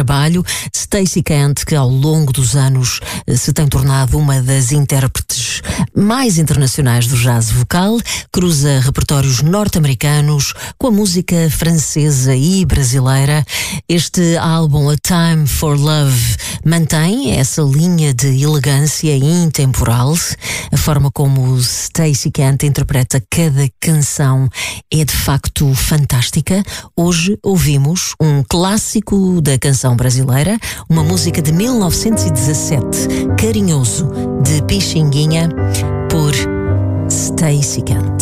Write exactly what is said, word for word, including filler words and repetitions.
trabalho. Stacey Kent, que ao longo dos anos eh, se tem tornado uma das intérpretes mais internacionais do jazz vocal, cruza repertórios norte-americanos com a música francesa e brasileira. Este álbum, A Time for Love, mantém essa linha de elegância intemporal. A forma como Stacey Kent interpreta cada canção é de facto fantástica. Hoje ouvimos um clássico da canção brasileira, uma música de mil novecentos e dezassete, Carinhoso, de Pixinguinha, por Stacey Kent.